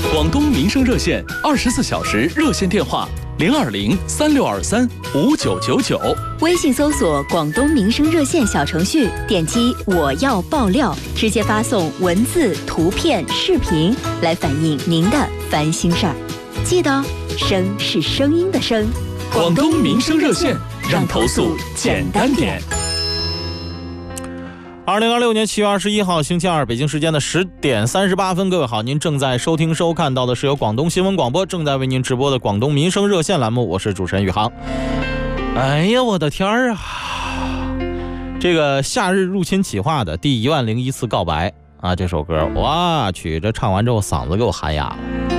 广东民生热线24小时热线电话02036235999， 微信搜索广东民生热线小程序，点击我要爆料，直接发送文字、图片、视频来反映您的烦心事儿。记得声是声音的声。 广东民生热线，让投诉简单点。 2026年7月21号星期二，北京时间的10点38分，各位好，您正在收听收看到的是由广东新闻广播正在为您直播的广东民生热线栏目，我是主持人宇航。哎呀，我的天儿啊！这个夏日入侵企划的第10001次告白啊，这首歌，哇去，这唱完之后嗓子给我喊哑了。